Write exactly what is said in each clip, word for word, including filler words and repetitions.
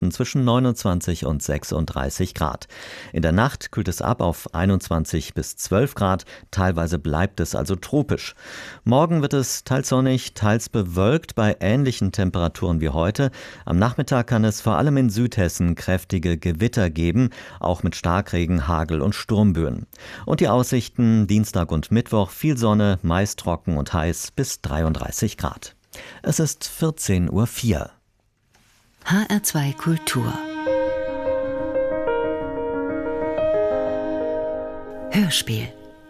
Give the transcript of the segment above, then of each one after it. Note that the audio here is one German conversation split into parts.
Nächten zwischen neunundzwanzig und sechsunddreißig Grad. In der Nacht kühlt es ab auf einundzwanzig bis zwölf Grad, teilweise bleibt es also tropisch. Morgen wird es teils sonnig, teils bewölkt bei ähnlichen Temperaturen wie heute. Am Nachmittag kann es vor allem in Südhessen kräftige Gewitter geben, auch mit Starkregen, Hagel und Sturmböen. Und die Aussichten: Dienstag und Mittwoch viel Sonne, meist trocken und heiß bis dreiunddreißig Grad. Es ist vierzehn Uhr vier. H R zwei Kultur Hörspiel.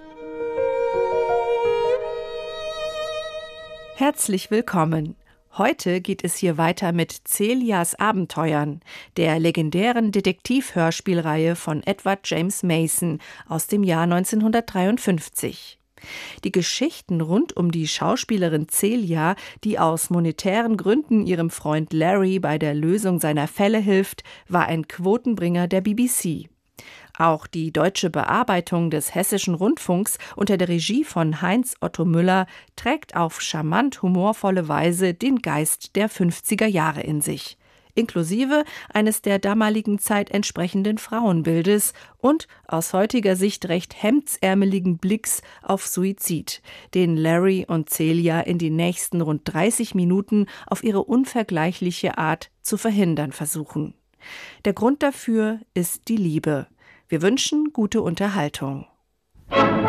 Herzlich willkommen. Heute geht es hier weiter mit Celias Abenteuern, der legendären Detektiv-Hörspielreihe von Edward James Mason aus dem Jahr neunzehnhundertdreiundfünfzig. Die Geschichten rund um die Schauspielerin Celia, die aus monetären Gründen ihrem Freund Larry bei der Lösung seiner Fälle hilft, war ein Quotenbringer der B B C. Auch die deutsche Bearbeitung des Hessischen Rundfunks unter der Regie von Heinz Otto Müller trägt auf charmant humorvolle Weise den Geist der fünfziger Jahre in sich, inklusive eines der damaligen Zeit entsprechenden Frauenbildes und aus heutiger Sicht recht hemdsärmeligen Blicks auf Suizid, den Larry und Celia in den nächsten rund dreißig Minuten auf ihre unvergleichliche Art zu verhindern versuchen. Der Grund dafür ist die Liebe. Wir wünschen gute Unterhaltung.